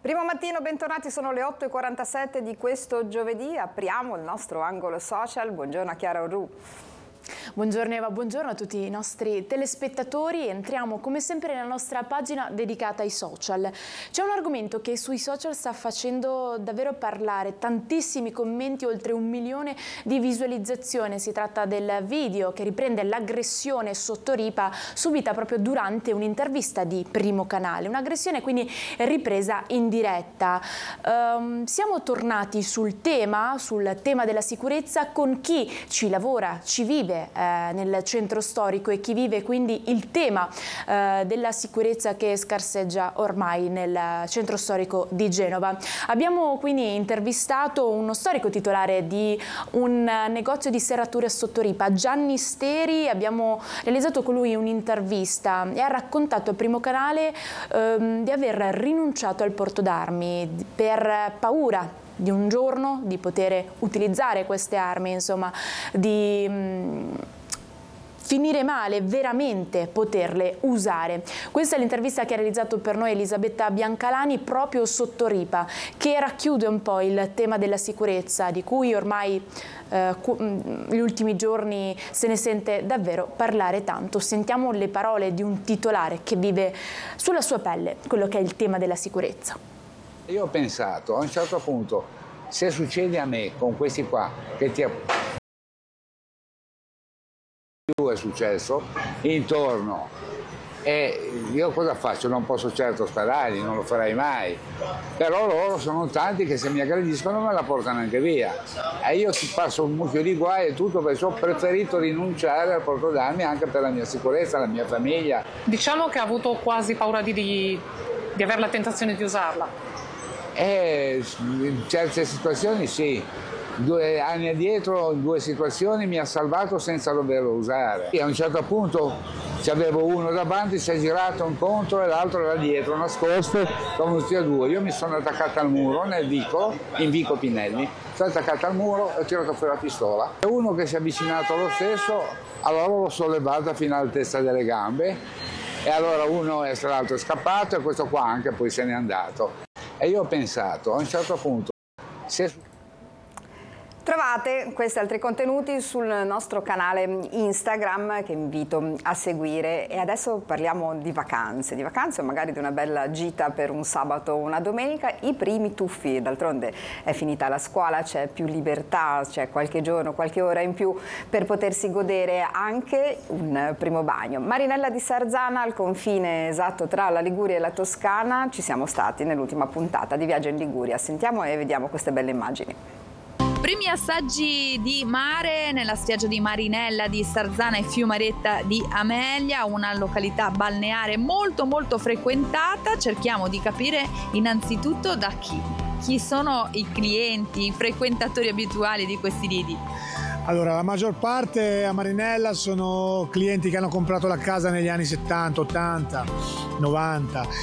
Primo mattino, bentornati, sono le 8:47 di questo giovedì, apriamo il nostro angolo social. Buongiorno a Chiara Orru. Buongiorno Eva, buongiorno a tutti i nostri telespettatori. Entriamo come sempre nella nostra pagina dedicata ai social. C'è un argomento che sui social sta facendo davvero parlare, tantissimi commenti, oltre 1 milione di visualizzazioni. Si tratta del video che riprende l'aggressione sotto Ripa subita proprio durante un'intervista di Primo Canale, un'aggressione quindi ripresa in diretta. Siamo tornati sul tema della sicurezza con chi ci lavora, ci vive nel centro storico e chi vive quindi il tema della sicurezza che scarseggia ormai nel centro storico di Genova. Abbiamo quindi intervistato uno storico titolare di un negozio di serrature sotto Ripa, Gianni Steri. Abbiamo realizzato con lui un'intervista e ha raccontato a Primo Canale di aver rinunciato al porto d'armi per paura di un giorno di poter utilizzare queste armi, insomma, di finire male, veramente poterle usare. Questa è l'intervista che ha realizzato per noi Elisabetta Biancalani proprio sotto Ripa, che racchiude un po' il tema della sicurezza di cui ormai gli ultimi giorni se ne sente davvero parlare tanto. Sentiamo le parole di un titolare che vive sulla sua pelle quello che è il tema della sicurezza. Io ho pensato, a un certo punto, se succede a me con questi qua, che è successo, intorno, e io cosa faccio? Non posso certo spararli, non lo farei mai, però loro sono tanti che se mi aggrediscono me la portano anche via. E io ti passo un mucchio di guai e tutto, perché ho preferito rinunciare al porto d'armi anche per la mia sicurezza, la mia famiglia. Diciamo che ha avuto quasi paura di avere la tentazione di usarla. In certe situazioni sì, 2 anni addietro in 2 situazioni mi ha salvato senza doverlo usare. E a un certo punto c'avevo uno davanti, si è girato incontro e l'altro era dietro, nascosto, come tutti e 2. Io mi sono attaccato al muro nel vicolo, in Vico Pinelli, sono attaccato al muro e ho tirato fuori la pistola. E uno che si è avvicinato lo stesso, allora l'ho sollevata fino all'altezza delle gambe e allora l'altro è scappato e questo qua anche poi se n'è andato. E io ho pensato, a un certo punto, Trovate questi altri contenuti sul nostro canale Instagram che invito a seguire. E adesso parliamo di vacanze o magari di una bella gita per un sabato o una domenica. I primi tuffi, d'altronde è finita la scuola, c'è più libertà, c'è qualche giorno, qualche ora in più per potersi godere anche un primo bagno. Marinella di Sarzana, al confine esatto tra la Liguria e la Toscana, ci siamo stati nell'ultima puntata di Viaggio in Liguria. Sentiamo e vediamo queste belle immagini. Primi assaggi di mare nella spiaggia di Marinella di Sarzana e Fiumaretta di Amelia, una località balneare molto frequentata. Cerchiamo di capire innanzitutto da chi sono i clienti, i frequentatori abituali di questi lidi. Allora, la maggior parte a Marinella sono clienti che hanno comprato la casa negli anni 70, 80, 90